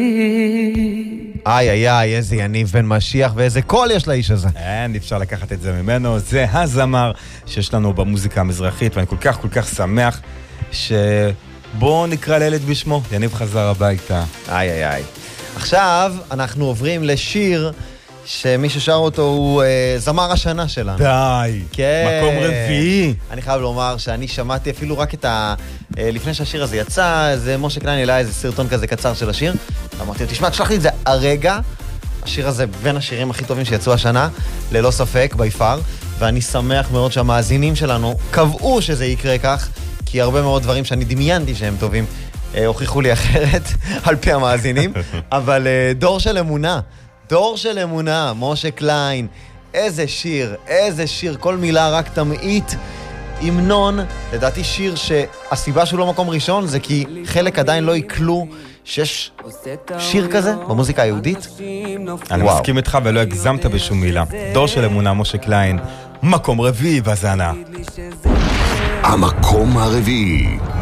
איי, איזה יניב בן משיח ואיזה קול יש לאיש הזה. אין, אפשר לקחת את זה ממנו. זה הזמר שיש לנו במוזיקה המזרחית, ואני כל כך שמח שבוא נקרא לילד בשמו. יניב חזר הביתה. איי. עכשיו אנחנו עוברים לשיר שמי ששר אותו הוא זמר השנה שלנו. די. כן. מקום רביעי. אני חייב לומר שאני שמעתי אפילו רק את לפני שהשיר הזה יצא, זה משה קליין העלה איזה סרטון כזה קצר של השיר. אמרתי לו, תשמע, תשלח לי את זה הרגע. השיר הזה בין השירים הכי טובים שיצאו השנה, ללא ספק, ביפר. ואני שמח מאוד שהמאזינים שלנו קבעו שזה יקרה כך, כי הרבה מאוד דברים שאני דמיינתי שהם טובים, הוכיחו לי אחרת על פי המאזינים. אבל דור של אמונה, משה קליין, איזה שיר, כל מילה רק תמעיט. המנון, לדעתי שיר שהסיבה שהוא לא מקום ראשון זה כי חלק עדיין לא יקלו שיש שיר כזה במוזיקה היהודית. אני מסכים איתך ולא הגזמת בשום מילה. דור של אמונה, משה קליין, מקום רביעי בזנה. המקום הרביעי.